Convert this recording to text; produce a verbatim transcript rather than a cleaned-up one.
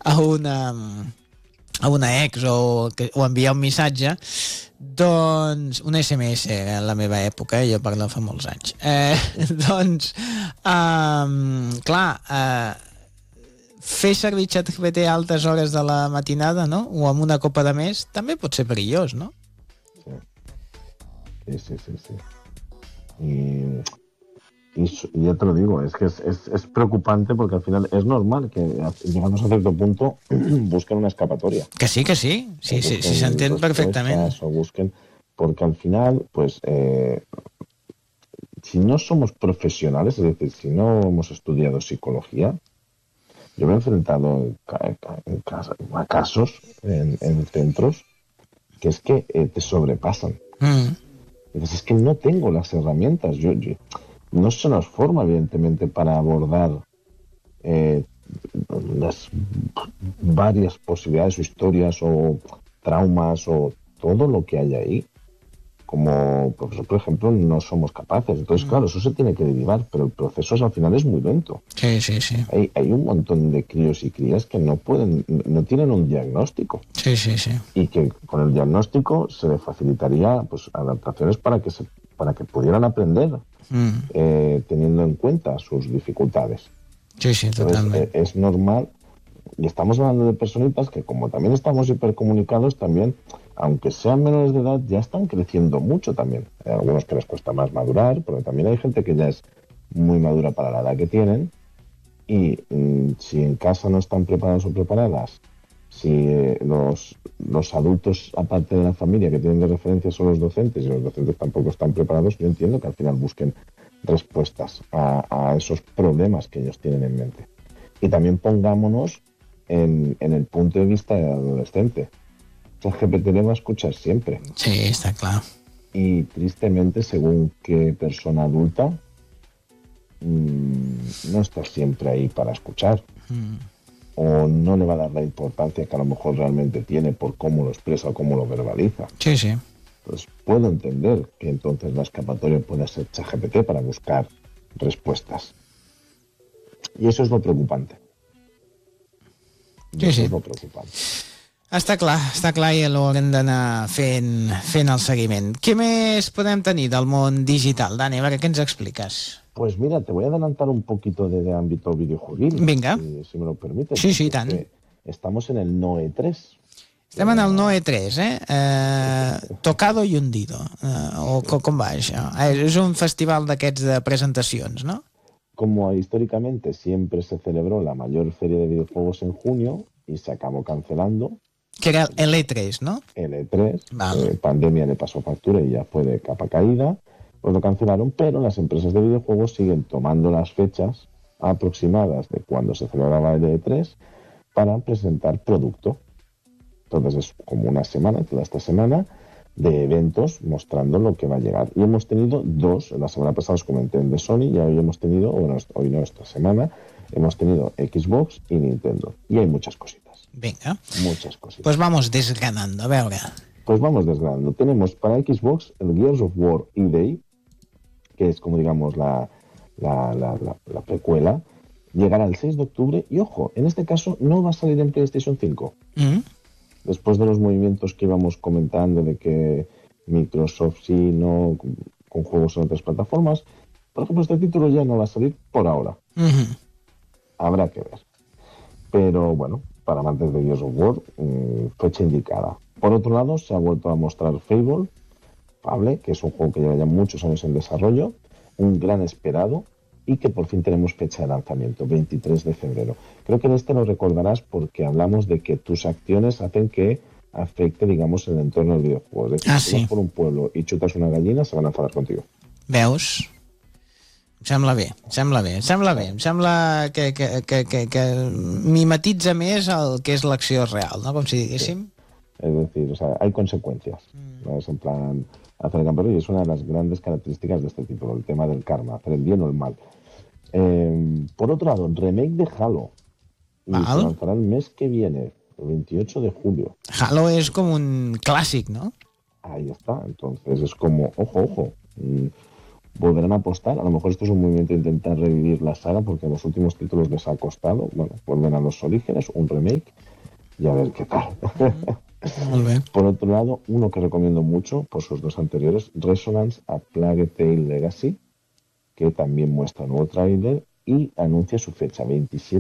a una a una ex o, o enviar un missatge, doncs un esse eme esse en la meva època, eh? Jo parlo fa molts anys, eh, doncs um, clar, eh, fer servir ChatGPT a altes hores de la matinada, no? O amb una copa de més també pot ser perillós, no? Sí, sí, sí, sí. Y, y ya te lo digo, es que es, es, es preocupante porque al final es normal que llegando a cierto punto busquen una escapatoria. Que sí, que sí, sí, sí, sí se entiende perfectamente. O busquen, porque al final, pues, eh, si no somos profesionales, es decir, si no hemos estudiado psicología, yo me he enfrentado en, en, a casos en, en centros que es que eh, te sobrepasan. Mm. Entonces, es que no tengo las herramientas. Yo, yo no se nos forma, evidentemente, para abordar eh, las varias posibilidades o historias o traumas o todo lo que hay ahí. Como, por ejemplo, no somos capaces. Entonces, mm. claro, eso se tiene que derivar, pero el proceso al final es muy lento. Sí, sí, sí. Hay, hay un montón de críos y crías que no pueden, no tienen un diagnóstico. Sí, sí, sí. Y que con el diagnóstico se le facilitaría, pues, adaptaciones para que se, para que pudieran aprender, mm. eh, teniendo en cuenta sus dificultades. Sí, sí, totalmente. Entonces, eh, es normal. Y estamos hablando de personitas que, como también estamos hipercomunicados, también, aunque sean menores de edad, ya están creciendo mucho también. Hay algunos que les cuesta más madurar, pero también hay gente que ya es muy madura para la edad que tienen. Y mmm, si en casa no están preparados o preparadas, si eh, los, los adultos, aparte de la familia, que tienen de referencia son los docentes, y los docentes tampoco están preparados, yo entiendo que al final busquen respuestas a, a esos problemas que ellos tienen en mente. Y también pongámonos En, en el punto de vista del adolescente. ChatGPT le va a escuchar siempre. Sí, está claro. Y tristemente, según qué persona adulta, mmm, no está siempre ahí para escuchar. Mm. O no le va a dar la importancia que a lo mejor realmente tiene por cómo lo expresa o cómo lo verbaliza. Sí, sí. Entonces, puedo entender que entonces la escapatoria pueda ser ChatGPT para buscar respuestas. Y eso es lo preocupante. Sí, sí. És molt preocupant. Està clar, està clar i l'haurem d'anar fent, fent el seguiment. Què més podem tenir del món digital? Dani, a veure, què ens expliques? Pues mira, te voy a adelantar un poquito de, de ámbito videojuegil. Venga. Si, si me lo permites. Sí, sí, tant. Estamos en el Noe tres. Estem en el Noe tres, eh? eh tocado y hundido. Eh, o com va això? És un festival d'aquests de presentacions, no? Como históricamente siempre se celebró la mayor feria de videojuegos en junio y se acabó cancelando. Que era el E tres, ¿no? El E tres. Vale. Eh, pandemia le pasó factura y ya fue de capa caída. Pues lo cancelaron, pero las empresas de videojuegos siguen tomando las fechas aproximadas de cuando se celebraba el E tres para presentar producto. Entonces es como una semana, toda esta semana, de eventos mostrando lo que va a llegar. Y hemos tenido dos, la semana pasada os comenté el de Sony, y hoy hemos tenido, bueno, hoy no, esta semana, hemos tenido Xbox y Nintendo. Y hay muchas cositas. Venga. Muchas cositas. Pues vamos desgranando, a ver. Pues vamos desgranando. Tenemos para Xbox el Gears of War E-Day, que es como digamos la, la, la, la, la precuela, llegará el seis de octubre y ojo, en este caso no va a salir en PlayStation cinco. ¿Mm? Después de los movimientos que íbamos comentando de que Microsoft sí, no, con, con juegos en otras plataformas, por ejemplo, este título ya no va a salir por ahora. Uh-huh. Habrá que ver. Pero bueno, para amantes de Gears of War, mmm, fecha indicada. Por otro lado, se ha vuelto a mostrar Fable, Fable, que es un juego que lleva ya muchos años en desarrollo, un gran esperado, y que por fin tenemos fecha de lanzamiento, veintitrés de febrero. Creo que en este lo recordarás porque hablamos de que tus acciones hacen que afecte, digamos, el entorno del videojuego. Es decir, ah, si sí. vas por un pueblo y chutas una gallina, se van a enfadar contigo. Veus? Em sembla bé, em sembla bé, em sembla bé, em sembla que, que, que, que, que mimetitza més el que és l'acció real, ¿no? Com si diguéssim. Sí. Es decir, o sea, hay consecuencias. Mm. ¿No? Es en plan, hacer el campeón, y es una de las grandes características de este título, el tema del karma, hacer el bien o el mal. Eh, por otro lado, remake de Halo. Y ¿Vale? Se lanzará el mes que viene, el veintiocho de julio. Halo es como un clásico, ¿no? Ahí está, entonces es como, ojo, ojo, volverán a apostar. A lo mejor esto es un movimiento de intentar revivir la saga, porque los últimos títulos les ha costado. Bueno, vuelven a los orígenes, un remake, y a ver qué tal. Molt bé. Por otro lado, uno que recomiendo mucho por sus dos anteriores, Resonance A Plague Tale Legacy, que también muestra nuevo tráiler y anuncia su fecha, veintisiete